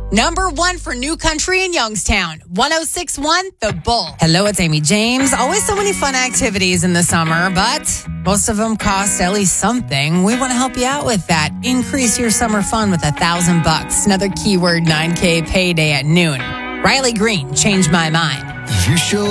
Number 1 for New Country in Youngstown. 106.1 The Bull. Hello, it's Amy James. Always so many fun activities in the summer, but most of them cost at least something. We want to help you out with that. Increase your summer fun with $1,000. Another keyword 9K payday at noon. Riley Green, Change My Mind. You show